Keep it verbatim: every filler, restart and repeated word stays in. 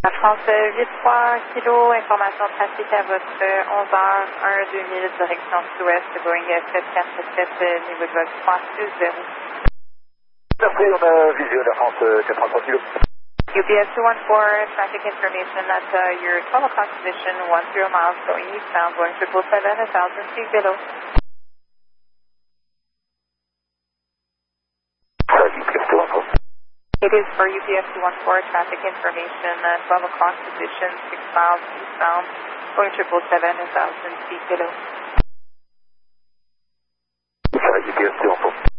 La France huit trois kilo, information trafic à votre onze heures, un deux mille, direction sud-ouest, Boeing sept quatre sept sept, niveau de vol trois six zéro. Merci, on a visuel la France quatre-vingt-trois kilo. U P S two one four, traffic information at uh, your twelve o'clock position, one zero miles going eastbound, Boeing triple seven, one thousand feet below. It is for U P S two one four, traffic information, uh, twelve o'clock position, six miles eastbound, Boeing triple seven, one thousand feet below. U P S two one four.